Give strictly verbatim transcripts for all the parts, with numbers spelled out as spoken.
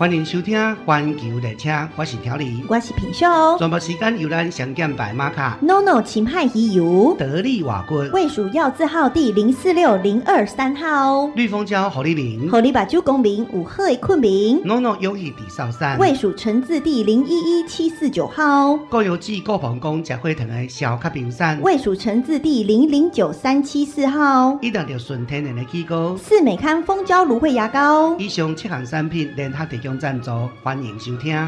欢迎收听《环球列车》，我是条理， 我是平秀。 全部时间由咱上健白马卡 No No 秦派鱼油得力瓦棍卫属药字号第零四六零二三号， 绿蜂胶火力灵火力把酒公民五贺的困民 ，No No 优益抵少散， 卫属橙字第零一一七四九号， 高油脂高膀胱吃血糖的小卡平散， 卫属橙字第零零九三七四号， 一定要纯天然的起膏， 四美康蜂胶芦荟牙膏。 以上七项产品联合提供赞助，欢迎收听。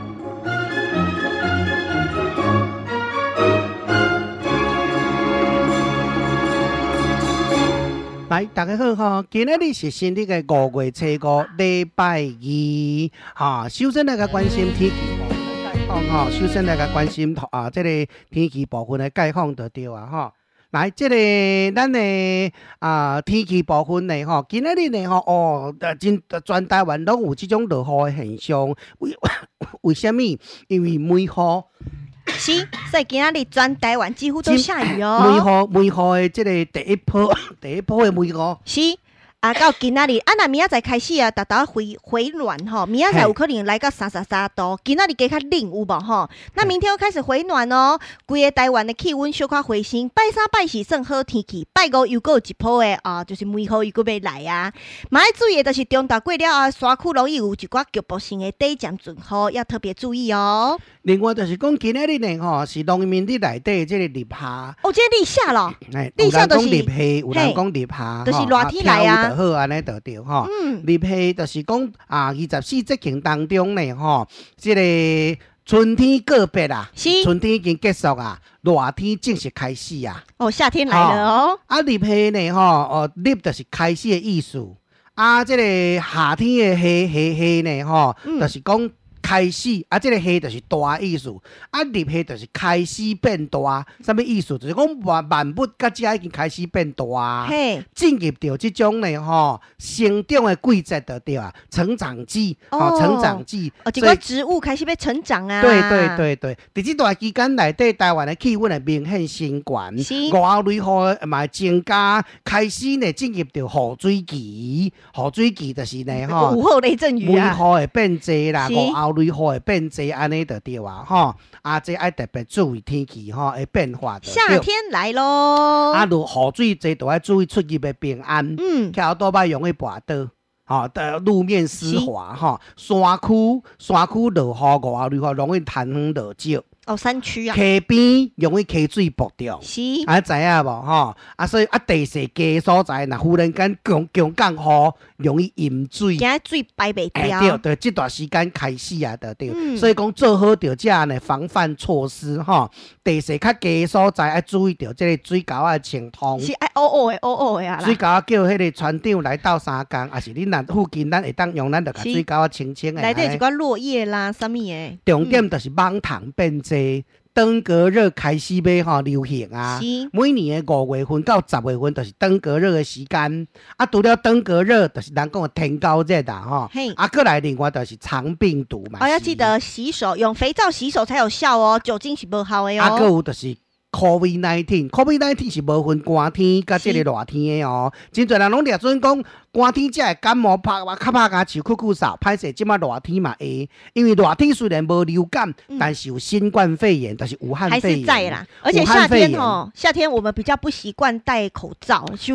来，大家好哈！今日是新历的五月初五，礼拜二哈。首先来个关心天气部分的概况哈，首先来个关心啊，这个天气部分的概况就对啊哈。来，这个咱的啊天气部分呢吼，今仔日呢吼哦，真全台湾拢有这种落雨的现象，为为什么？因为梅雨。 是，所以今仔日全台湾几乎都下雨哦。 梅雨梅雨的这个第一波第一波的梅雨。 是。啊，到今仔日，啊，那明仔载开始啊，逐逐回回暖吼，明仔载有可能来到三十三度，今仔日加较冷有无吼？那明天又开始回暖哦，规个台湾的气温小可回升，拜三拜四算好天气，拜五又有一波的啊，就是梅雨又要来啊。嘛要注意的就是中昼过了啊，山区容易有一寡局部性的短暂阵雨，要特别注意哦。 另外就是讲今仔日呢吼，是农民历内底这个立夏。 哦，这立夏咯， 哎， 立夏就是立夏，有人讲立夏， 就是热天来啊。 好，安尼就对吼。 嗯， 立夏就是讲啊，二十四节气当中呢吼，即、這个春天告别啦，春天已经结束啊，热天正式开始啊。 哦，夏天来了哦。 啊，立夏呢吼，哦，立就是开始的意思。啊，即、這个夏天的夏夏夏呢吼，嗯、就是讲。开始啊，这个夏就是大意思，啊，立夏就是开始变大，什么意思？就是讲万万物到这已经开始变大， 嘿， 进入到这种呢吼生长的季节就对啊，成长季，哦，哦成长季， 哦，这个植物开始要成长啊。 对对对对，在这段期间内底，台湾的气温会明显升悬，外来雨嘛增加，开始呢进入到雨水期，雨水期就是呢吼， 午后雷阵雨啊， 梅雨会变多啦，外雷雨会变多，安尼就对啊，吼啊，这爱特别注意天气吼的变化。 夏天来咯， 啊，如雨水多，就要注意出入的平安。嗯，桥多摆容易滑倒，吼，的路面湿滑，吼，山区山区落雨外雷雨容易弹风落石。 哦，山区啊， 溪边容易溪水暴掉， 是， 啊，知影无吼？啊，所以啊，地势低所在，若忽然间强强降雨，容易淹水， 惊水排袂掉。 对对，这段时间开始啊，就对。嗯、所以讲做好着这呢防范措施吼，地势较低所在要注意着这个水沟啊清通。 是爱乌乌的乌乌的啊啦。 水沟叫迄个船长来倒三工，也是恁若附近咱会当用咱着甲水沟啊清清的。 内底一寡落叶啦，啥物的。 重点就是网糖变济。登革热开始要吼流行啊，每年的五月份到十月份就是登革热的时间。啊，除了登革热，就是人讲的天高热啦吼。啊，过来另外就是肠病毒嘛。 哦，要记得洗手，用肥皂洗手才有效哦，酒精是无效的哦。 啊，还有就是 COVID 十九 COVID 十九 是无分寒天甲这个热天的哦。真侪人拢掠准讲寒天才会感冒拍较拍甲手咳咳嗽，歹势即马热天嘛会，因为热天虽然无流感，嗯、但是有新冠肺炎，但是武汉肺炎还是在啦。而且夏天哦，夏天我们比较不习惯戴口罩，